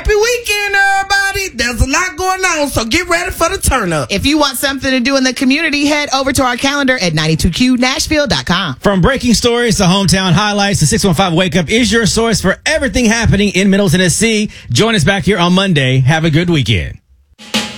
Happy weekend, everybody. There's a lot going on, so get ready for the turn up. If you want something to do in the community, head over to our calendar at 92QNashville.com. From breaking stories to hometown highlights, the 615 Wake Up is your source for everything happening in Middle Tennessee. Join us back here on Monday. Have a good weekend.